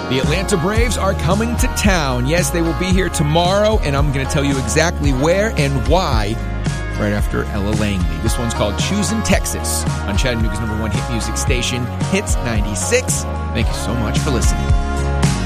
The Atlanta Braves are coming to town. Yes, they will be here tomorrow, and I'm going to tell you exactly where and why right after Ella Langley. This one's called Choosin' Texas on Chattanooga's #1 hit music station, Hits 96. Thank you so much for listening.